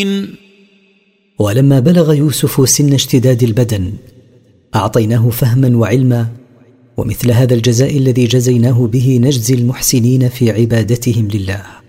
ولما بلغ يوسف سن اشتداد البدن أعطيناه فهما وعلما، ومثل هذا الجزاء الذي جزيناه به نجزي المحسنين في عبادتهم لله.